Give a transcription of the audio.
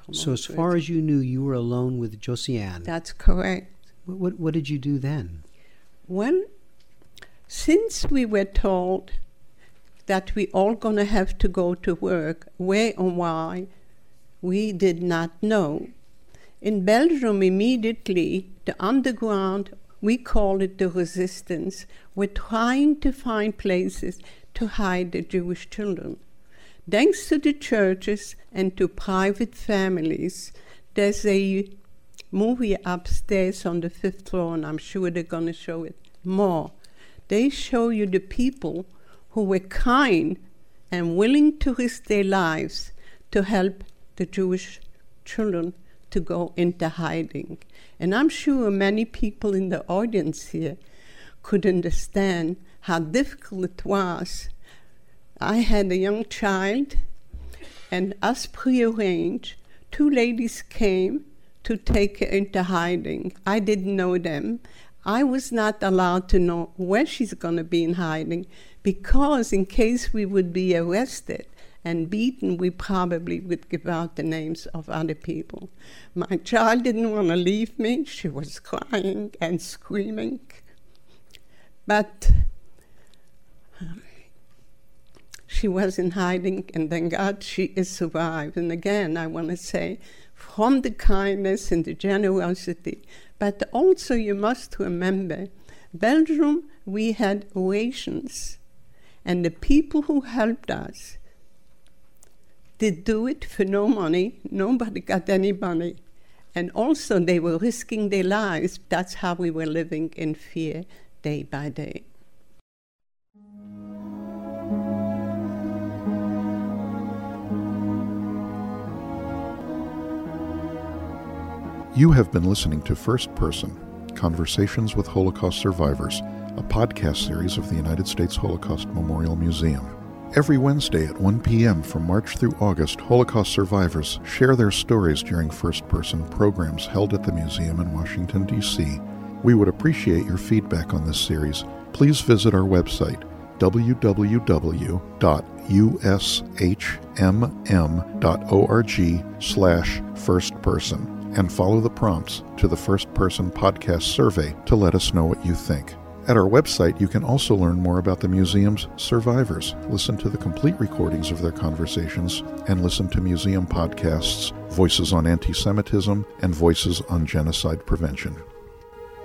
So as far as you knew, you were alone with Josiane. That's correct. What did you do then? Well, since we were told that we all going to have to go to work, where or why, we did not know. In Belgium, immediately, the underground, we call it the resistance, were trying to find places to hide the Jewish children. Thanks to the churches and to private families, there's a movie upstairs on the 5th floor, and I'm sure they're going to show it more. They show you the people who were kind and willing to risk their lives to help the Jewish children to go into hiding. And I'm sure many people in the audience here could understand how difficult it was. I had a young child, and as prearranged, 2 ladies came to take her into hiding. I didn't know them. I was not allowed to know where she's going to be in hiding, because in case we would be arrested and beaten, we probably would give out the names of other people. My child didn't want to leave me. She was crying and screaming. But she was in hiding, and thank God she is survived. And again, I want to say, from the kindness and the generosity, but also you must remember, Belgium, we had rations, and the people who helped us did do it for no money. Nobody got any money. And also they were risking their lives. That's how we were living in fear day by day. You have been listening to First Person, Conversations with Holocaust Survivors, a podcast series of the United States Holocaust Memorial Museum. Every Wednesday at 1 p.m. from March through August, Holocaust survivors share their stories during first-person programs held at the museum in Washington, D.C. We would appreciate your feedback on this series. Please visit our website, www.ushmm.org/firstperson, and follow the prompts to the First Person Podcast Survey to let us know what you think. At our website, you can also learn more about the museum's survivors, listen to the complete recordings of their conversations, and listen to museum podcasts, Voices on Anti-Semitism and Voices on Genocide Prevention.